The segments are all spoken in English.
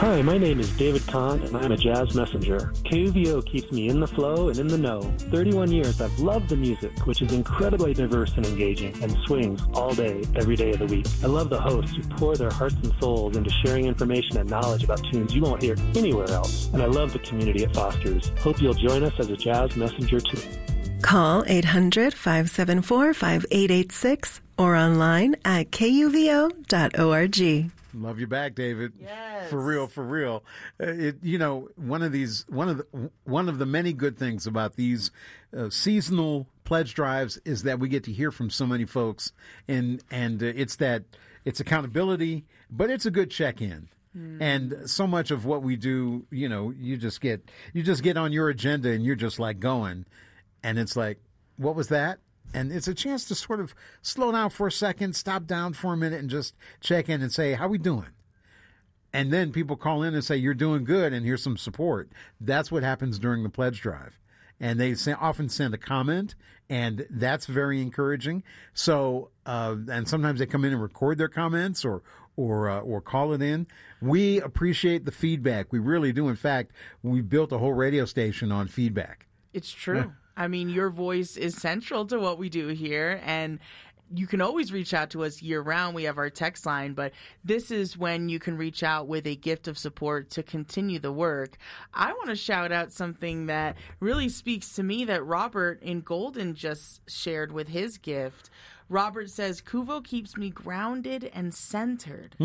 Hi, my name is David Kahn, and I'm a jazz messenger. KUVO keeps me in the flow and in the know. 31 years, I've loved the music, which is incredibly diverse and engaging, and swings all day, every day of the week. I love the hosts who pour their hearts and souls into sharing information and knowledge about tunes you won't hear anywhere else. And I love the community it fosters. Hope you'll join us as a jazz messenger, too. Call 800-574-5886 or online at kuvo.org. Love you back, David. Yes. For real, for real. One of the many good things about these seasonal pledge drives is that we get to hear from so many folks, and it's accountability, but it's a good check-in. And so much of what we do, you just get on your agenda and you're just like going, and it's like, what was that? And it's a chance to sort of slow down for a second, stop down for a minute, and just check in and say, how we doing? And then people call in and say, you're doing good, and here's some support. That's what happens during the pledge drive. And they often send a comment, and that's very encouraging. So, and sometimes they come in and record their comments or call it in. We appreciate the feedback. We really do. In fact, we built a whole radio station on feedback. It's true. I mean, your voice is central to what we do here, and you can always reach out to us year-round. We have our text line, but this is when you can reach out with a gift of support to continue the work. I want to shout out something that really speaks to me that Robert in Golden just shared with his gift. Robert says, KUVO keeps me grounded and centered.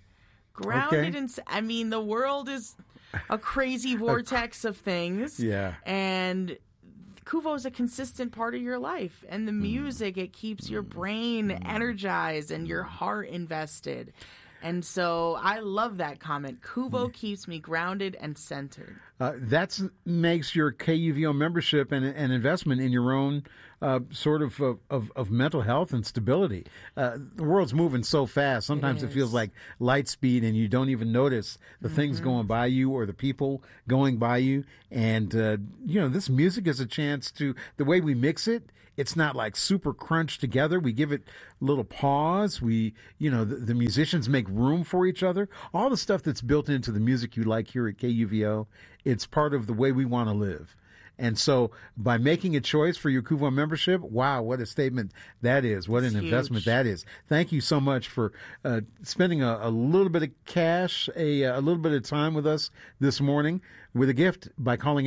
Grounded and I mean, the world is a crazy vortex of things. Yeah. And KUVO is a consistent part of your life, and the music, it keeps your brain energized and your heart invested. And so I love that comment. KUVO keeps me grounded and centered. That makes your KUVO membership an investment in your own sort of mental health and stability. The world's moving so fast. Sometimes it feels like light speed, and you don't even notice the things going by you or the people going by you. And, this music is a chance to, the way we mix it, it's not like super crunched together. We give it a little pause. The musicians make room for each other. All the stuff that's built into the music you like here at KUVO, it's part of the way we want to live. And so by making a choice for your KUVO membership, wow, what a statement that is. What an investment that is. Thank you so much for spending a little bit of cash, a little bit of time with us this morning with a gift by calling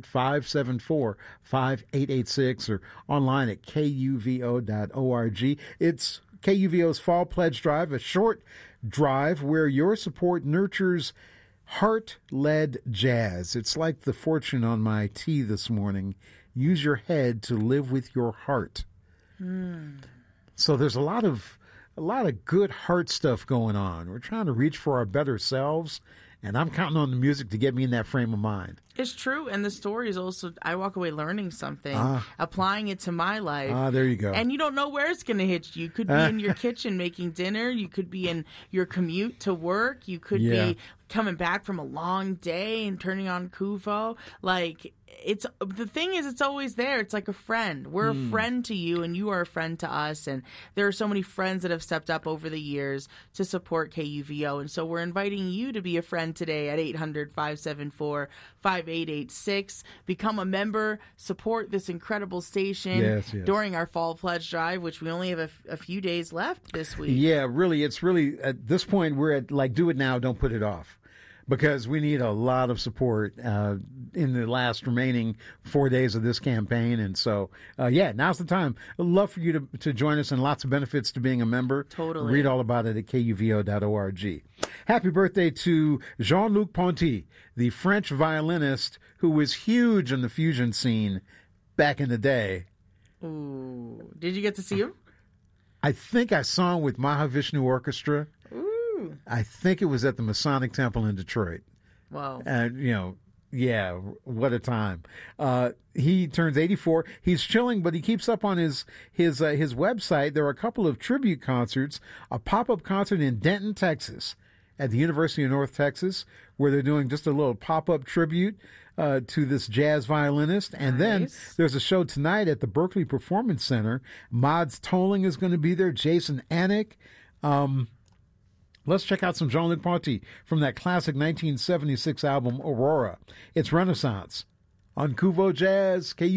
800-574-5886 or online at kuvo.org. It's KUVO's Fall Pledge Drive, a short drive where your support nurtures heart-led jazz. It's like the fortune on my tea this morning. Use your head to live with your heart. So there's a lot of good heart stuff going on. We're trying to reach for our better selves, and I'm counting on the music to get me in that frame of mind. It's true, and the story is also, I walk away learning something, applying it to my life. There you go. And you don't know where it's going to hit you. You could be in your kitchen making dinner. You could be in your commute to work. You could be coming back from a long day and turning on KUVO. Like, the thing is, it's always there. It's like a friend. We're a friend to you, and you are a friend to us. And there are so many friends that have stepped up over the years to support KUVO. And so we're inviting you to be a friend today at 800-574-5886. Become a member. Support this incredible station during our Fall Pledge Drive, which we only have a few days left this week. Yeah, really. It's really, at this point, we're at, like, do it now, don't put it off. Because we need a lot of support in the last remaining 4 days of this campaign. And so, now's the time. I'd love for you to join us, and lots of benefits to being a member. Totally. Read all about it at kuvo.org. Happy birthday to Jean-Luc Ponty, the French violinist who was huge in the fusion scene back in the day. Ooh. Did you get to see him? I think I saw him with Mahavishnu Orchestra. I think it was at the Masonic Temple in Detroit. Wow. And, what a time. He turns 84. He's chilling, but he keeps up on his website. There are a couple of tribute concerts, a pop-up concert in Denton, Texas, at the University of North Texas, where they're doing just a little pop-up tribute to this jazz violinist. And then there's a show tonight at the Berkeley Performance Center. Mods Tolling is going to be there. Jason Anik. Let's check out some Jean-Luc Ponty from that classic 1976 album, Aurora. It's Renaissance on Kuvo Jazz, KU.